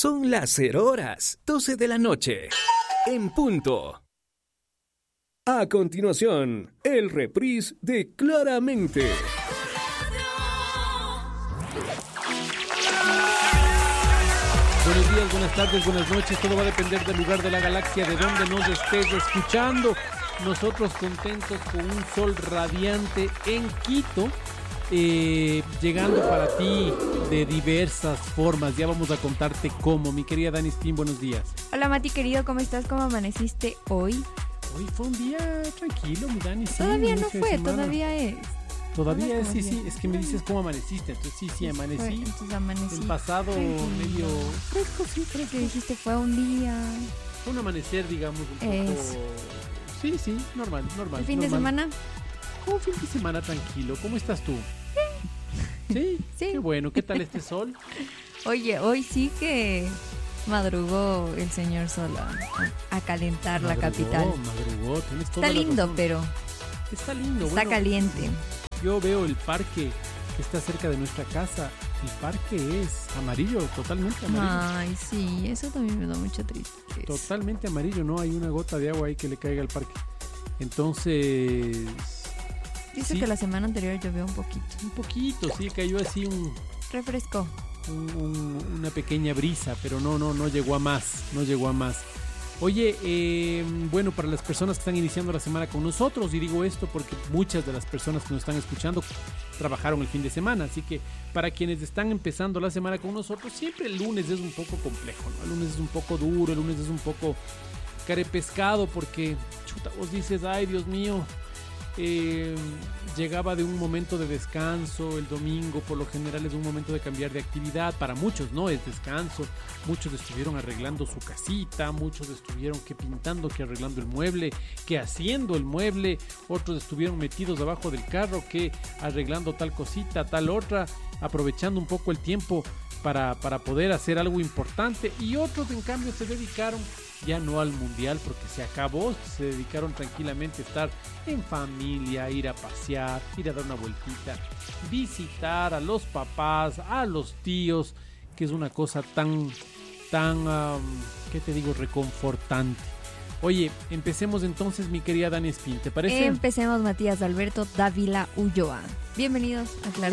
Son las 0 horas, 12 de la noche. En punto. A continuación, el reprise de Claramente. Buenos días, buenas tardes, buenas noches. Todo va a depender del lugar de la galaxia, de donde nos estés escuchando. Nosotros contentos con un sol radiante en Quito, llegando para ti de diversas formas. Ya vamos a contarte cómo. Mi querida Dani Steen, buenos días. Hola Mati querido, ¿cómo estás? ¿Cómo amaneciste hoy? Hoy fue un día tranquilo, mi Dani. Sí, todavía no fue, todavía es. Todavía es, sí, es que me dices cómo amaneciste. Entonces sí, amanecí. Entonces amanecí. El pasado medio fresco, sí, fresco. Que dijiste fue un día. Fue un amanecer, digamos, un poco. Sí, normal. ¿El fin de semana? Un fin de semana tranquilo. ¿Cómo estás tú? Sí. Qué bueno. ¿Qué tal este sol? Oye, hoy sí que madrugó el señor Sol a calentar la capital. Madrugó. Tienes toda está la lindo, razón. pero está lindo. Está caliente. Yo veo el parque que está cerca de nuestra casa. El parque es amarillo, totalmente amarillo. Ay, sí, eso también me da mucha tristeza. Totalmente amarillo, no hay una gota de agua ahí que le caiga al parque. Entonces... Dice que la semana anterior llovió un poquito. Un poquito, sí, cayó así un... Refrescó. Una pequeña brisa, pero no llegó a más, Oye, bueno, para las personas que están iniciando la semana con nosotros, y digo esto porque muchas de las personas que nos están escuchando trabajaron el fin de semana, así que para quienes están empezando la semana con nosotros, siempre el lunes es un poco complejo, ¿no? El lunes es un poco duro, el lunes es un poco carepescado porque, chuta, vos dices, ay, Dios mío, llegaba de un momento de descanso. El domingo por lo general es un momento de cambiar de actividad. Para muchos no es descanso. Muchos estuvieron arreglando su casita, muchos estuvieron que pintando, que arreglando el mueble, que haciendo el mueble. Otros estuvieron metidos abajo del carro, que arreglando tal cosita, tal otra, aprovechando un poco el tiempo para poder hacer algo importante. Y otros en cambio se dedicaron ya no al mundial porque se acabó, se dedicaron tranquilamente a estar en familia, ir a pasear, ir a dar una vueltita, visitar a los papás, a los tíos, que es una cosa tan, ¿qué te digo? Reconfortante. Oye, empecemos entonces, mi querida Dani Steen, ¿te parece? Empecemos, Matías Alberto Dávila Ulloa. Bienvenidos a Clara.